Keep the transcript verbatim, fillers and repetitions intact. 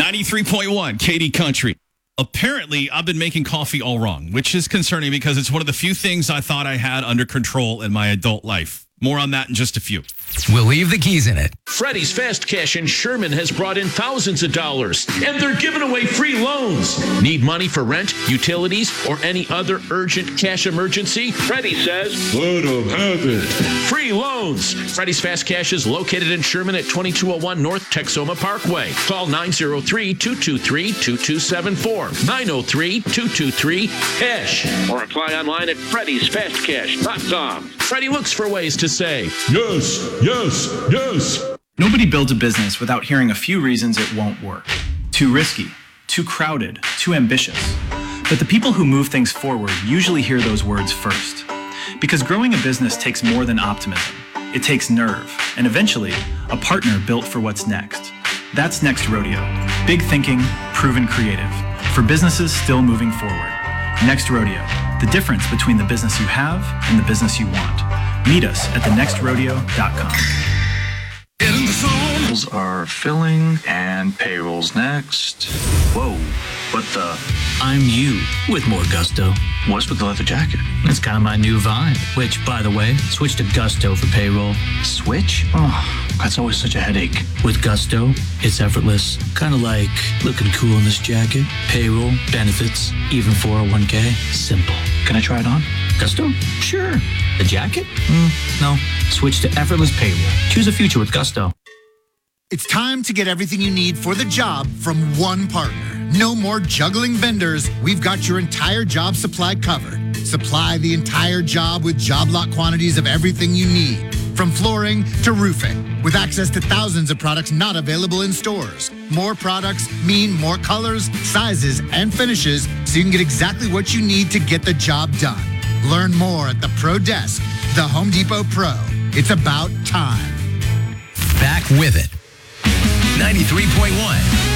ninety-three point one Katy Country. Apparently, I've been making coffee all wrong, which is concerning because it's one of the few things I thought I had under control in my adult life. More on that in just a few. We'll leave the keys in it. Freddie's Fast Cash in Sherman has brought in thousands of dollars, and they're giving away free loans. Need money for rent, utilities, or any other urgent cash emergency? Freddie says, let them have it. Free loans. Freddie's Fast Cash is located in Sherman at twenty-two oh one North Texoma Parkway. Call nine oh three, two two three, two two seven four, nine oh three, two two three, cash, or apply online at freddys fast cash dot com. Freddie looks for ways to say, yes, yes, yes. Nobody builds a business without hearing a few reasons it won't work. Too risky, too crowded, too ambitious. But the people who move things forward usually hear those words first. Because growing a business takes more than optimism. It takes nerve, and eventually, a partner built for what's next. That's Next Rodeo. Big thinking, proven creative. For businesses still moving forward. Next Rodeo. The difference between the business you have and the business you want. Meet us at the next rodeo dot com. Are filling and payrolls next. Whoa, what the? I'm you with more gusto. What's with the leather jacket? It's kind of my new vibe, which, by the way, switch to Gusto for payroll. Switch? Oh, that's always such a headache. With Gusto, it's effortless. Kind of like looking cool in this jacket. Payroll, benefits, even four oh one k. Simple. Can I try it on? Gusto? Sure. The jacket? Mm, no. Switch to effortless payroll. Choose a future with Gusto. It's time to get everything you need for the job from one partner. No more juggling vendors. We've got your entire job supply covered. Supply the entire job with job lot quantities of everything you need, from flooring to roofing, with access to thousands of products not available in stores. More products mean more colors, sizes, and finishes, so you can get exactly what you need to get the job done. Learn more at the Pro Desk, the Home Depot Pro. It's about time. Back with it. ninety-three point one